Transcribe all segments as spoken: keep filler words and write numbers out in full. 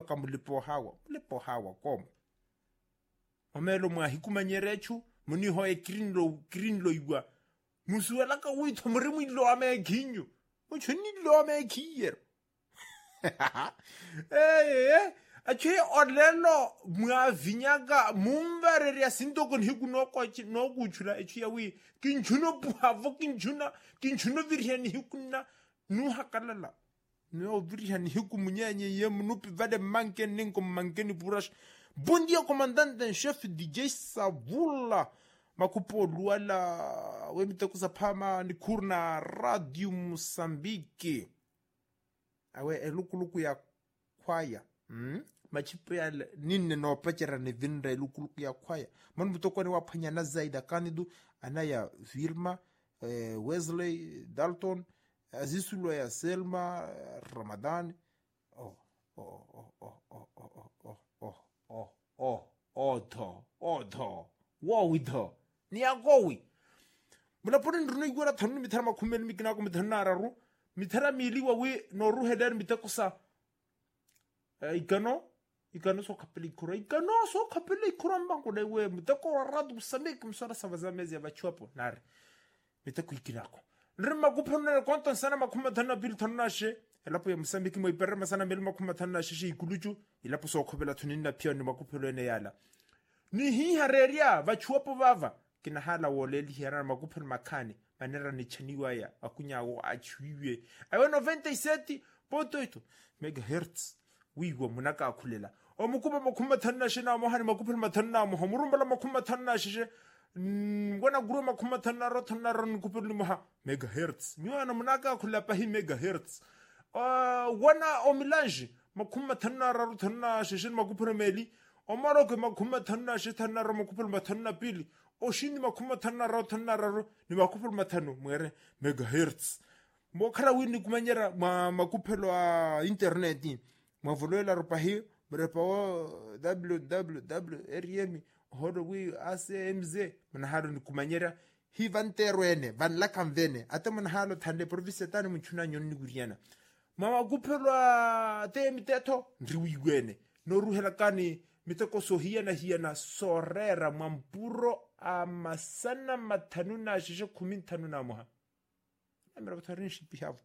ka mulipo hawa mulipo hawa kom omelo mwa hikumanyerechu muni ho e greenlo greenlo igwa musuela ka wi thomre mu lo ame ginyo mo chuni lo ame giyer eh ache odlelo mwa vinyaga mumvere ya sintoko hikuno kwa no kuchula echi ya wi kinchuno buhavo kinchuna kinchuno virhani hikuna nu hakalala no virhani hikumunyenye ye munupi vade manken ninko mankeni burash bondia comandante en chef D J Savula makupo luala wemite kusapama ni kurna Radio Mozambique awe elukuluku ya kwaya hmm? Machipe ya nini no pachera ni vinra elukuluku ya kwaya manu mutoko ni wapanyana zaida kanidu anaya Vilma eh, Wesley Dalton Azisulo ya Selma Ramadan oh oh oh oh oh oh oh oh oh oh oh to oh to wo to ni agowi mula pone ndruno igora thonu mithara makhumeni mikina ko mithana araru mithara miliwa we no ruheder mitakusa ikano ikano so kapeli kura ikano so kapeli kura mbango de we mitako radu samik msora savazamezi ya bachuapo nare mitaku ikirako nrima kupona konton sana makhuma thana bil thonashe elapo ya Mozambique mo iperema sana meli makhuma thana shishi ikuluju ilapo so khobela thuninna pia ni makuphelo ene yala ni hi hareria bachuapo bava kina hala woleli hira makuphelo makhane manera ni chaniwa ya akunyawo achiwe ayo noventa e sete ponto oito megahertz wigo munaka akhulela omukuba makhuma thana shina mo hani makuphelo mathana mo homurumbala makhuma thana shishe ngona guru makhuma thana ro thana ro nkuphelo mo megahertz nywana munaka akhulela pa hi megahertz uh wana omilanji makhuma thana ro thana shishe makuphelo meli omaroke makhuma thana shi thana ro makuphelo mathana pili oshini makhuma thana ro thana ro ni makuphelo mathano mwere megahertz mo khara wini kumanyera makuphelo a internet mwavulela ropa hi brepa www rm hodo wi acmz manahalo ni kumanyera hi vanterwene van la kamvene ate manahalo thande province tani mchuna nyoni guriana mama kuphelo te miteto ndriwigwene no ruhela kani miteko sohia na hia na sorera mampuro amasana mathanuna shishe kumi thanuna moha amira batharin shipi havu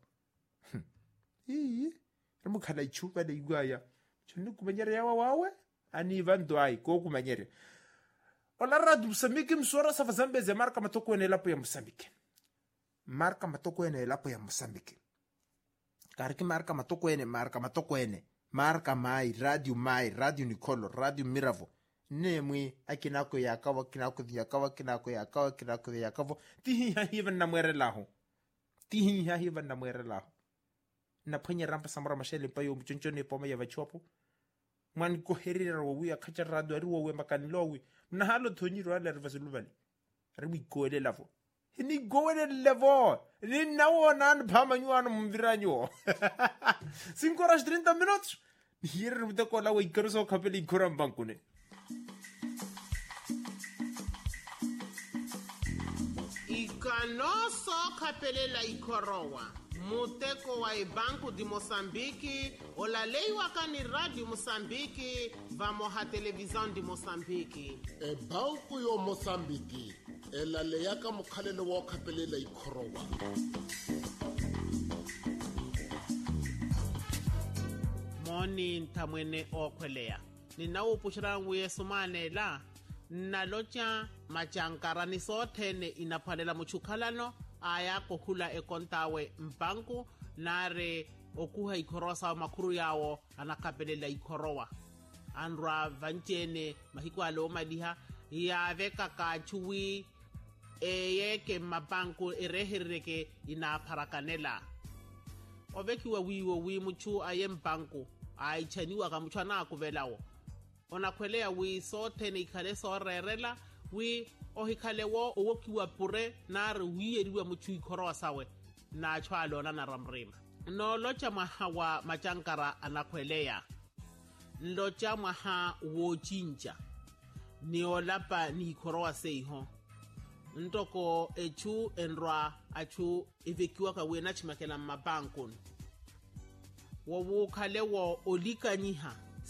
ii ramu khala ichupa de igwaya chunu kumanyere yawa wawe ani vandwai ko kumanyere ola Radio Mozambique msora safa zambeze marka matoko ene lapo ya Mozambique marka matoko ene lapo ya Mozambique kariki marka matoko ene marka matoko ene marka mai radio mai radio Nicolo radio Miravo nemwe akinako yakawa kinako yakawa kinako yakawa kinako yakawa tihi ha hivan na mwere laho tihi ha hivan na mwere laho na phanya rampa samara mashele pa yo mchonchone poma ya vachopo man ko herira ro wi akhacha radio ari wo we makanilo wi na halo thonyiro ala rivasulubali ri go ele lavo ni go ele levo ni nawo nan phamanyu an mviranyo cinco horas treinta minutos hier mute ko la we ikroso khapeli khoram bankune ikanoso khapelela ikorowa muteko wa Banco de Moçambique olaleiwa kani Radio Mozambique vamo ha televisão de Moçambique e Banco yo Moçambique elaleya ka mokhalelo wa khapelela ikorowa moni ntamwene okhweleya ninawo pushrangu yesumane la nalocha machankarani sothene inaphalela muchukhalano aya kohula ekontawe mbanku nare okuha ikorosa makuru yawo anakapelela ikorowa andra vanchene mahikwalo maliha ya veka kachuwi eyeke mabanku erehireke inapharakanela ovekiwa wiwo wi muchu ayembanku aichaniwa kamuchana akuvelawo onakwelea wi sothene ikhale sorerela wi ohikhalewo owokiwa pure nare wiyeriwa muchu ikorowa sawe na chwalo na naramrima no locha maha wa machankara anakwelea locha maha wo chincha ni olapa ni ikorowa seiho ntoko echu enrwa achu evekiwa kawe na chimakela mabankon wo wo khalewo olikanyiha